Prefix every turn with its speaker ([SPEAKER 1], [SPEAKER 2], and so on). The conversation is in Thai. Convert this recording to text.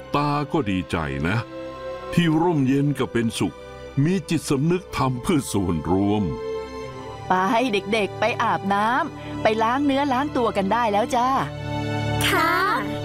[SPEAKER 1] ตาก็ดีใจนะที่ร่มเย็นกับเป็นสุขมีจิตสำนึกทำเพื่อส่วนรวม
[SPEAKER 2] ไปเด็กๆไปอาบน้ำไปล้างเนื้อล้างตัวกันได้แล้วจ้า
[SPEAKER 3] ค่ะ